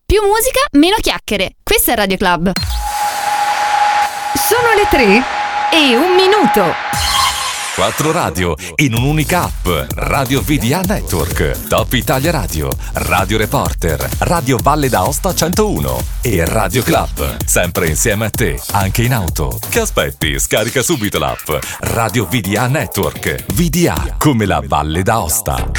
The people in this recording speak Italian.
Più musica, meno chiacchiere. Questo è Radio Club. Sono le 3:01. 4 radio in un'unica app. Radio VDA Network, Top Italia Radio, Radio Reporter, Radio Valle d'Aosta 101 e Radio Club. Sempre insieme a te, anche in auto. Che aspetti? Scarica subito l'app. Radio VDA Network. VDA come la Valle d'Aosta.